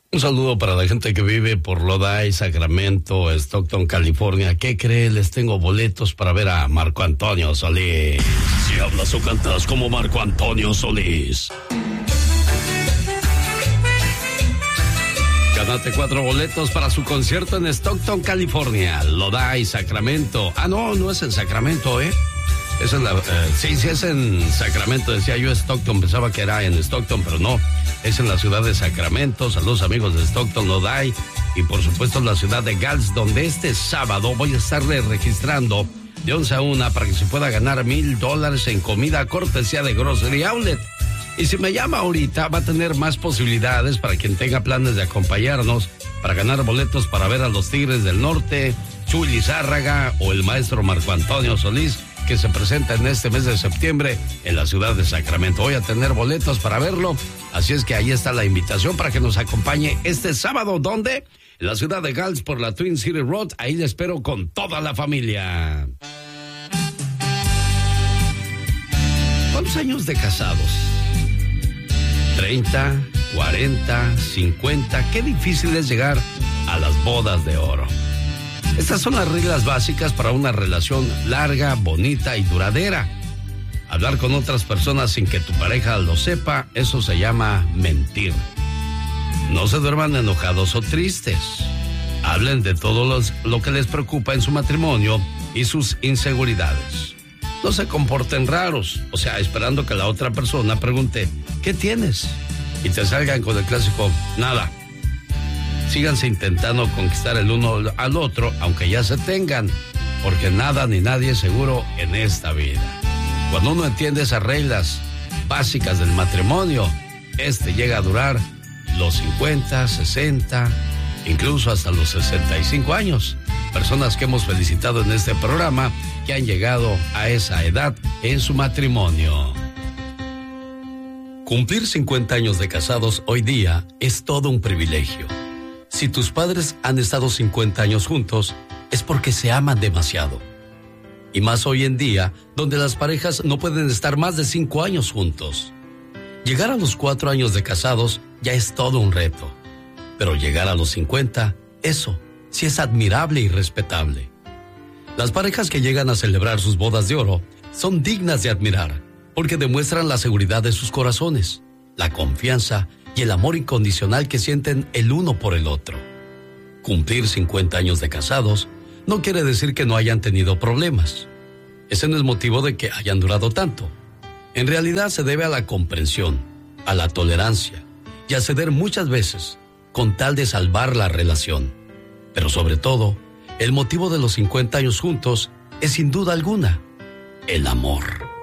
Un saludo para la gente que vive por Lodi, Sacramento, Stockton, California. ¿Qué cree? Les tengo boletos para ver a Marco Antonio Solís. Si hablas o cantas como Marco Antonio Solís. Gánate 4 boletos para su concierto en Stockton, California, Lodi, Sacramento. No es en Sacramento, Es en sí, es en Sacramento. Decía yo Stockton, pensaba que era en Stockton, pero no. Es en la ciudad de Sacramento. Saludos amigos de Stockton, Lodi. Y por supuesto la ciudad de Gals, donde este sábado voy a estarle registrando de 11 a 1 para que se pueda ganar $1,000 en comida cortesía de Grocery Outlet. Y si me llama ahorita, va a tener más posibilidades para quien tenga planes de acompañarnos para ganar boletos para ver a los Tigres del Norte, Chuy Lizárraga o el maestro Marco Antonio Solís, que se presenta en este mes de septiembre en la ciudad de Sacramento. Voy a tener boletos para verlo, así es que ahí está la invitación para que nos acompañe este sábado. ¿Dónde? En la ciudad de Gals por la Twin City Road. Ahí le espero con toda la familia. ¿Cuántos años de casados? 30, 40, 50. Qué difícil es llegar a las bodas de oro. Estas son las reglas básicas para una relación larga, bonita y duradera. Hablar con otras personas sin que tu pareja lo sepa, eso se llama mentir. No se duerman enojados o tristes. Hablen de todo lo que les preocupa en su matrimonio y sus inseguridades. No se comporten raros, o sea, esperando que la otra persona pregunte, ¿qué tienes? Y te salgan con el clásico, nada. Síganse intentando conquistar el uno al otro, aunque ya se tengan, porque nada ni nadie es seguro en esta vida. Cuando uno entiende esas reglas básicas del matrimonio, llega a durar los 50, 60, incluso hasta los 65 años. Personas que hemos felicitado en este programa que han llegado a esa edad en su matrimonio. Cumplir 50 años de casados hoy día es todo un privilegio. Si tus padres han estado 50 años juntos, es porque se aman demasiado. Y más hoy en día, donde las parejas no pueden estar más de 5 años juntos. Llegar a los 4 años de casados ya es todo un reto. Pero llegar a los 50, eso sí es admirable y respetable. Las parejas que llegan a celebrar sus bodas de oro son dignas de admirar, porque demuestran la seguridad de sus corazones, la confianza y el amor incondicional que sienten el uno por el otro. Cumplir 50 años de casados no quiere decir que no hayan tenido problemas. Ese no es motivo de que hayan durado tanto. En realidad se debe a la comprensión, a la tolerancia y a ceder muchas veces con tal de salvar la relación. Pero sobre todo, el motivo de los 50 años juntos es sin duda alguna el amor.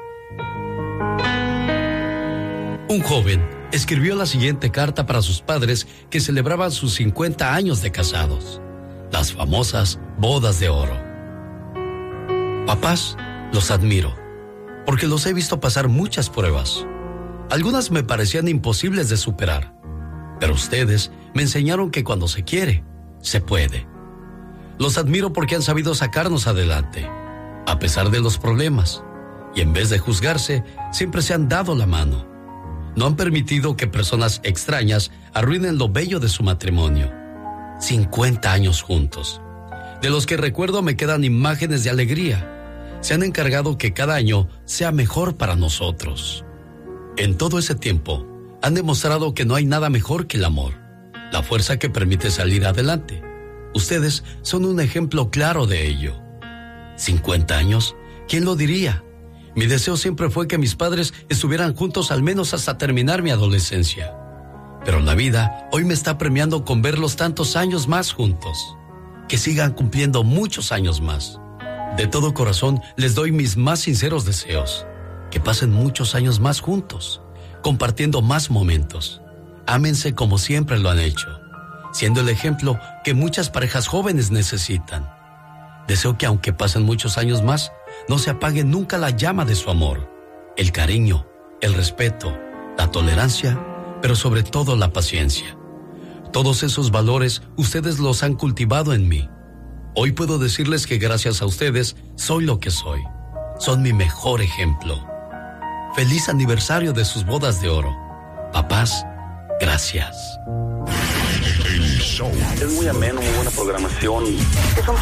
Un joven escribió la siguiente carta para sus padres que celebraban sus 50 años de casados, las famosas bodas de oro. Papás, los admiro, porque los he visto pasar muchas pruebas. Algunas me parecían imposibles de superar, pero ustedes me enseñaron que cuando se quiere, se puede. Los admiro porque han sabido sacarnos adelante, a pesar de los problemas, y en vez de juzgarse, siempre se han dado la mano. No han permitido que personas extrañas arruinen lo bello de su matrimonio. 50 años juntos. De los que recuerdo me quedan imágenes de alegría. Se han encargado que cada año sea mejor para nosotros. En todo ese tiempo, han demostrado que no hay nada mejor que el amor, la fuerza que permite salir adelante. Ustedes son un ejemplo claro de ello. 50 años, ¿quién lo diría? Mi deseo siempre fue que mis padres estuvieran juntos al menos hasta terminar mi adolescencia. Pero la vida hoy me está premiando con verlos tantos años más juntos. Que sigan cumpliendo muchos años más. De todo corazón les doy mis más sinceros deseos. Que pasen muchos años más juntos, compartiendo más momentos. Ámense como siempre lo han hecho, siendo el ejemplo que muchas parejas jóvenes necesitan. Deseo que aunque pasen muchos años más, no se apague nunca la llama de su amor, el cariño, el respeto, la tolerancia, pero sobre todo la paciencia. Todos esos valores ustedes los han cultivado en mí. Hoy puedo decirles que gracias a ustedes soy lo que soy. Son mi mejor ejemplo. Feliz aniversario de sus bodas de oro. Papás, gracias. El show. Es muy ameno, muy buena programación. Es un